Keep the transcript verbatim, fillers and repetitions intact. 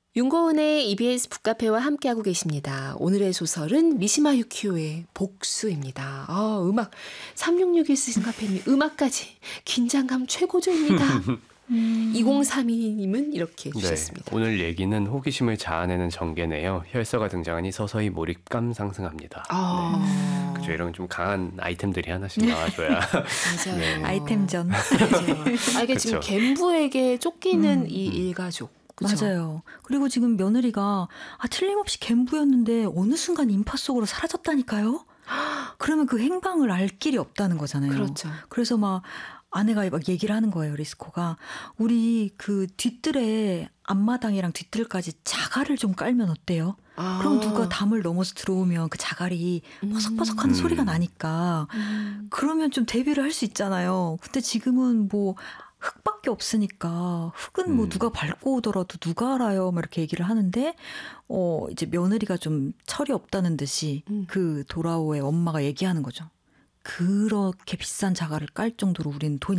윤고은의 이비에스 북카페와 함께하고 계십니다. 오늘의 소설은 미시마 유키오의 복수입니다. 아, 음악 삼육육일 쓰신 카페님 음악까지 긴장감 최고조입니다. 음. 이공삼이 님은 이렇게 주셨습니다. 네, 오늘 얘기는 호기심을 자아내는 전개네요. 혈서가 등장하니 서서히 몰입감 상승합니다. 아. 네. 그렇죠. 이런 좀 강한 아이템들이 하나씩 나와줘야. 맞아요. 네. 아이템전. 맞아요. 아, 이게 지금 갬부에게 쫓기는 음. 이 일가족. 그쵸? 맞아요. 그리고 지금 며느리가 아, 틀림없이 갬부였는데 어느 순간 인파 속으로 사라졌다니까요. 그러면 그 행방을 알 길이 없다는 거잖아요. 그렇죠. 그래서 막 아내가 막 얘기를 하는 거예요. 리스코가. 우리 그 뒤뜰에 앞마당이랑 뒤뜰까지 자갈을 좀 깔면 어때요? 아. 그럼 누가 담을 넘어서 들어오면 그 자갈이 버석버석하는 음. 소리가 나니까 음. 그러면 좀 대비를 할 수 있잖아요. 근데 지금은 뭐 흙밖에 없으니까 흙은 뭐 음. 누가 밟고 오더라도 누가 알아요? 막 이렇게 얘기를 하는데 어 이제 며느리가 좀 철이 없다는 듯이 음. 그 도라오의 엄마가 얘기하는 거죠. 그렇게 비싼 자갈을 깔 정도로 우리는 돈이